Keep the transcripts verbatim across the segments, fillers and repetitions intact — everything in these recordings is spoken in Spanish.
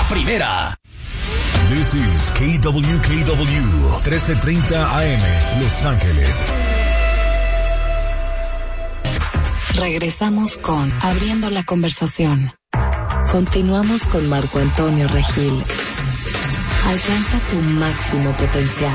primera. This is K W K W, trece treinta A M, Los Ángeles. Regresamos con Abriendo la Conversación. Continuamos con Marco Antonio Regil. Alcanza tu máximo potencial.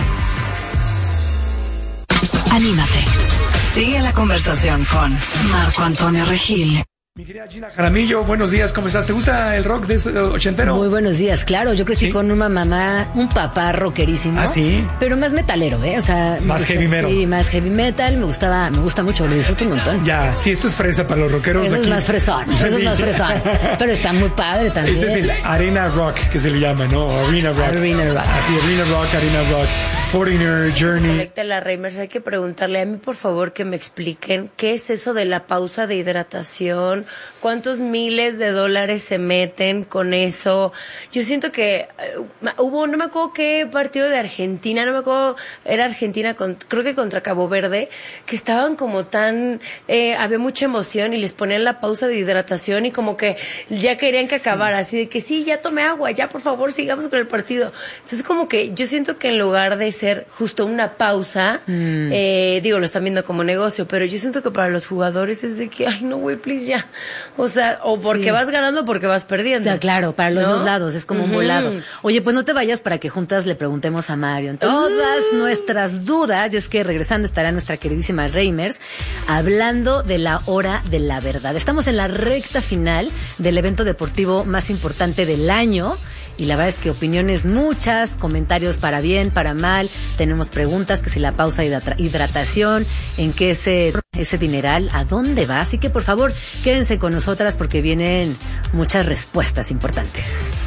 Anímate. Sigue la conversación con Marco Antonio Regil. Mi querida Gina Jaramillo, buenos días, ¿cómo estás? ¿Te gusta el rock de ese ochentero? Muy buenos días, claro, yo crecí ¿Sí? con una mamá, un papá rockerísimo. ¿Ah, sí? Pero más metalero, ¿eh? O sea... Más gusta, heavy metal. Sí, más heavy metal, me gustaba, me gusta mucho, lo disfruto un montón. Ya, sí, esto es fresa para los rockeros. Eso aquí. es más fresón, eso sí. es más fresón. Pero está muy padre también. Ese es el Arena Rock, que se le llama, ¿no? Arena Rock. Arena Rock. Así, Arena Rock, Arena Rock. Foreigner, Journey. La Reimers, hay que preguntarle a mí, por favor, que me expliquen qué es eso de la pausa de hidratación, cuántos miles de dólares se meten con eso. Yo siento que uh, hubo, no me acuerdo qué partido de Argentina, no me acuerdo, era Argentina, con, creo que contra Cabo Verde, que estaban como tan, eh, había mucha emoción y les ponían la pausa de hidratación y como que ya querían que acabara, así de que sí, ya tomé agua, ya por favor sigamos con el partido. Entonces como que yo siento que en lugar de ser justo una pausa, mm. eh, digo, lo están viendo como negocio, pero yo siento que para los jugadores es de que, ay no güey, please ya, o sea, o porque sí. vas ganando o porque vas perdiendo. Ya, claro, para los ¿no? dos lados, es como uh-huh. un volado. Oye, pues no te vayas para que juntas le preguntemos a Mario todas uh-huh. nuestras dudas, y es que regresando estará nuestra queridísima Reimers hablando de la hora de la verdad. Estamos en la recta final del evento deportivo más importante del año. Y la verdad es que opiniones muchas, comentarios para bien, para mal, tenemos preguntas, que si la pausa de hidratación, en qué ese, ese dineral, a dónde va. Así que por favor, quédense con nosotras porque vienen muchas respuestas importantes.